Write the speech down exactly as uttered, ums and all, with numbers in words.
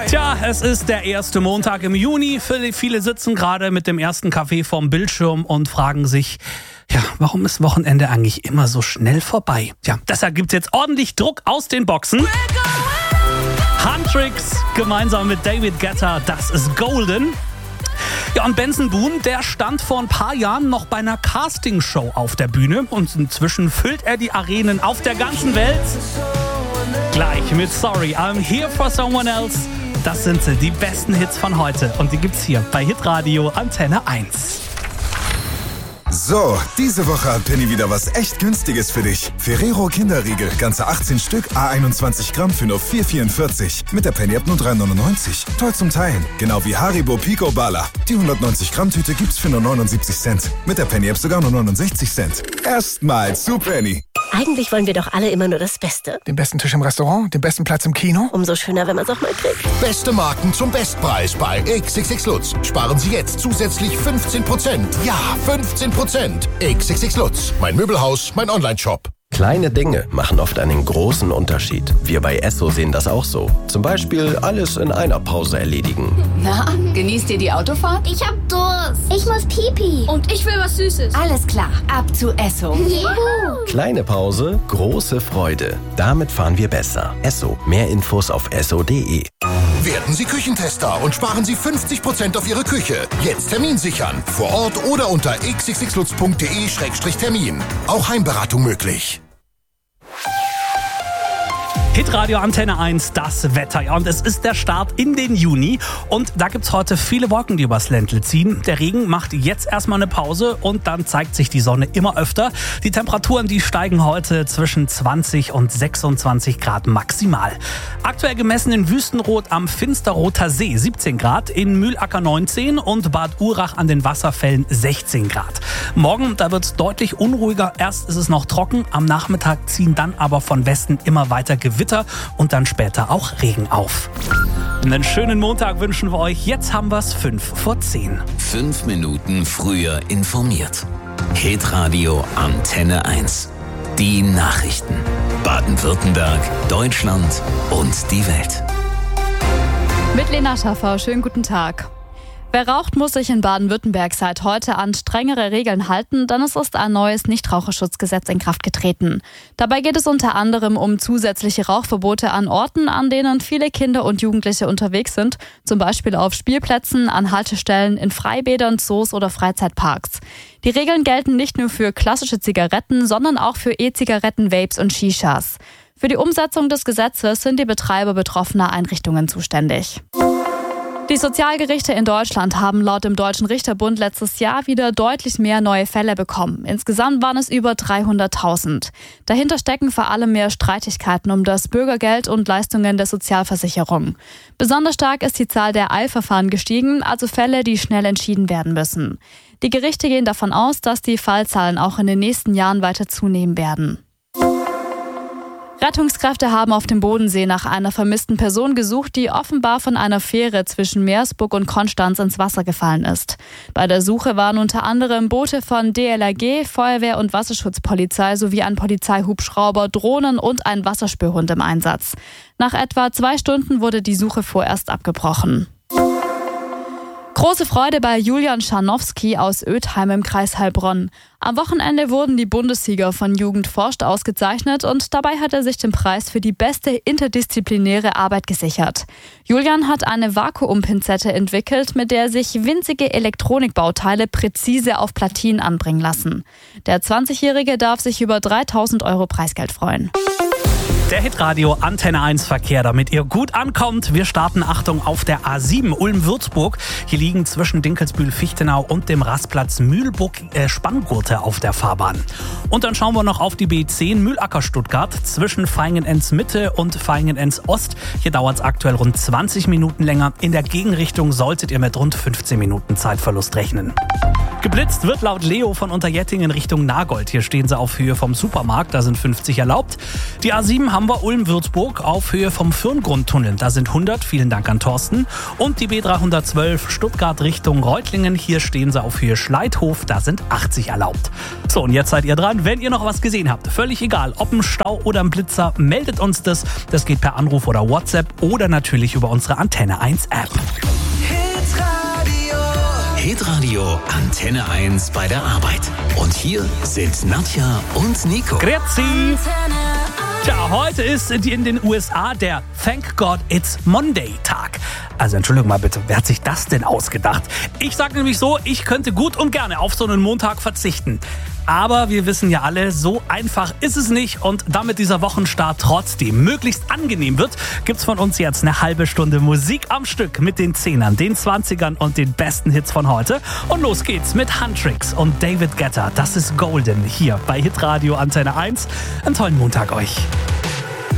Tja, es ist der erste Montag im Juni. Viele sitzen gerade mit dem ersten Kaffee vorm Bildschirm und fragen sich, ja, warum ist Wochenende eigentlich immer so schnell vorbei? Tja, deshalb gibt's jetzt ordentlich Druck aus den Boxen. Huntrix gemeinsam mit David Guetta, das ist Golden. Ja, und Benson Boone, der stand vor ein paar Jahren noch bei einer Castingshow auf der Bühne und inzwischen füllt er die Arenen auf der ganzen Welt. Gleich mit Sorry, I'm Here for Someone Else. Das sind sie, die besten Hits von heute. Und die gibt's hier bei Hitradio Antenne eins. So, diese Woche hat Penny wieder was echt Günstiges für dich. Ferrero Kinderriegel, ganze achtzehn Stück, à einundzwanzig Gramm für nur vier vierundvierzig. Mit der Penny-App nur drei neunundneunzig. Toll zum Teilen. Genau wie Haribo Pico Bala. Die hundertneunzig Gramm Tüte gibt's für nur neunundsiebzig Cent. Mit der Penny-App sogar nur neunundsechzig Cent. Erstmal zu Penny. Eigentlich wollen wir doch alle immer nur das Beste. Den besten Tisch im Restaurant, den besten Platz im Kino. Umso schöner, wenn man es auch mal kriegt. Beste Marken zum Bestpreis bei X X X Lutz. Sparen Sie jetzt zusätzlich fünfzehn Prozent. Ja, fünfzehn Prozent. X X X Lutz. Mein Möbelhaus, mein Onlineshop. Kleine Dinge machen oft einen großen Unterschied. Wir bei Esso sehen das auch so. Zum Beispiel alles in einer Pause erledigen. Na, genießt ihr die Autofahrt? Ich hab Durst. Ich muss Pipi. Und ich will was Süßes. Alles klar, ab zu Esso. Juhu. Kleine Pause, große Freude. Damit fahren wir besser. Esso. Mehr Infos auf esso punkt de. Werden Sie Küchentester und sparen Sie fünfzig Prozent auf Ihre Küche. Jetzt Termin sichern. Vor Ort oder unter x x x lutz punkt de Schrägstrich Termin. Auch Heimberatung möglich. Hitradio Antenne eins, das Wetter. Ja, und es ist der Start in den Juni. Und da gibt's heute viele Wolken, die übers Ländle ziehen. Der Regen macht jetzt erstmal eine Pause und dann zeigt sich die Sonne immer öfter. Die Temperaturen, die steigen heute zwischen zwanzig und sechsundzwanzig Grad maximal. Aktuell gemessen in Wüstenrot am Finsterroter See siebzehn Grad, in Mühlacker neunzehn und Bad Urach an den Wasserfällen sechzehn Grad. Morgen, da wird's deutlich unruhiger. Erst ist es noch trocken, am Nachmittag ziehen dann aber von Westen immer weiter Gewitter und dann später auch Regen auf. Einen schönen Montag wünschen wir euch. Jetzt haben wir es fünf vor zehn. Fünf Minuten früher informiert. Hitradio Antenne eins. Die Nachrichten. Baden-Württemberg, Deutschland und die Welt. Mit Lena Schaffer, schönen guten Tag. Wer raucht, muss sich in Baden-Württemberg seit heute an strengere Regeln halten, denn es ist ein neues Nichtraucherschutzgesetz in Kraft getreten. Dabei geht es unter anderem um zusätzliche Rauchverbote an Orten, an denen viele Kinder und Jugendliche unterwegs sind, zum Beispiel auf Spielplätzen, an Haltestellen, in Freibädern, Zoos oder Freizeitparks. Die Regeln gelten nicht nur für klassische Zigaretten, sondern auch für E-Zigaretten, Vapes und Shishas. Für die Umsetzung des Gesetzes sind die Betreiber betroffener Einrichtungen zuständig. Die Sozialgerichte in Deutschland haben laut dem Deutschen Richterbund letztes Jahr wieder deutlich mehr neue Fälle bekommen. Insgesamt waren es über dreihunderttausend. Dahinter stecken vor allem mehr Streitigkeiten um das Bürgergeld und Leistungen der Sozialversicherung. Besonders stark ist die Zahl der Eilverfahren gestiegen, also Fälle, die schnell entschieden werden müssen. Die Gerichte gehen davon aus, dass die Fallzahlen auch in den nächsten Jahren weiter zunehmen werden. Rettungskräfte haben auf dem Bodensee nach einer vermissten Person gesucht, die offenbar von einer Fähre zwischen Meersburg und Konstanz ins Wasser gefallen ist. Bei der Suche waren unter anderem Boote von D L R G, Feuerwehr und Wasserschutzpolizei sowie ein Polizeihubschrauber, Drohnen und ein Wasserspürhund im Einsatz. Nach etwa zwei Stunden wurde die Suche vorerst abgebrochen. Große Freude bei Julian Scharnowski aus Ödheim im Kreis Heilbronn. Am Wochenende wurden die Bundessieger von Jugend forscht ausgezeichnet und dabei hat er sich den Preis für die beste interdisziplinäre Arbeit gesichert. Julian hat eine Vakuumpinzette entwickelt, mit der sich winzige Elektronikbauteile präzise auf Platinen anbringen lassen. Der zwanzigjährige darf sich über dreitausend Euro Preisgeld freuen. Der Hitradio Antenne eins Verkehr, damit ihr gut ankommt. Wir starten, Achtung, auf der A sieben Ulm-Würzburg. Hier liegen zwischen Dinkelsbühl-Fichtenau und dem Rastplatz Mühlburg äh, Spanngurte auf der Fahrbahn. Und dann schauen wir noch auf die B zehn Mühlacker-Stuttgart zwischen Vaihingen-Enz-Mitte und Vaihingen-Enz-Ost. Hier dauert es aktuell rund zwanzig Minuten länger. In der Gegenrichtung solltet ihr mit rund fünfzehn Minuten Zeitverlust rechnen. Geblitzt wird laut Leo von Unterjettingen Richtung Nagold. Hier stehen sie auf Höhe vom Supermarkt, da sind fünfzig erlaubt. Die A sieben haben wir Ulm-Würzburg auf Höhe vom Firngrundtunnel, da sind hundert, vielen Dank an Thorsten. Und die B dreihundertzwölf Stuttgart Richtung Reutlingen, hier stehen sie auf Höhe Schleithof, da sind achtzig erlaubt. So, und jetzt seid ihr dran, wenn ihr noch was gesehen habt. Völlig egal, ob ein Stau oder ein Blitzer, meldet uns das. Das geht per Anruf oder WhatsApp oder natürlich über unsere Antenne eins App. Hitradio Antenne eins bei der Arbeit. Und hier sind Nadja und Nico. Grüezi! Tja, heute ist in den U S A der Thank God It's Monday Tag. Also Entschuldigung mal bitte, wer hat sich das denn ausgedacht? Ich sag nämlich so, ich könnte gut und gerne auf so einen Montag verzichten. Aber wir wissen ja alle, so einfach ist es nicht. Und damit dieser Wochenstart trotzdem möglichst angenehm wird, gibt's von uns jetzt eine halbe Stunde Musik am Stück mit den Zehnern, den Zwanzigern und den besten Hits von heute. Und los geht's mit Huntrix und David Guetta. Das ist Golden hier bei Hitradio Antenne eins. Einen tollen Montag euch.